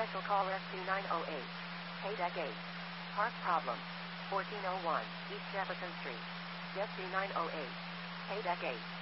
Cancel call S2908. Paydeck 8. Park problem. 1401 East Jefferson Street. Get C908. Paydeck 8.